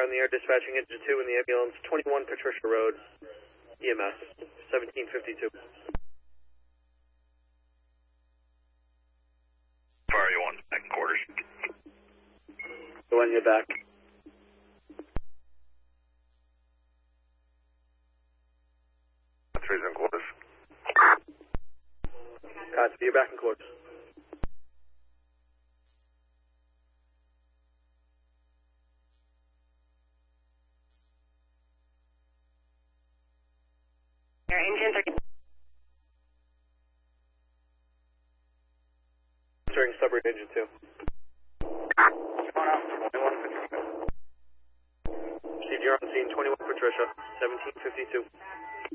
on the air, dispatching engine 2 in the ambulance, 21 Patricia Road, EMS, 1752. Fire you on back in quarters. Go on your back. Three's in quarters. Copy, you're back in quarters. Your engines are... Entering suburb engine 2. Proceed, you're on scene, 21 Patricia, 1752.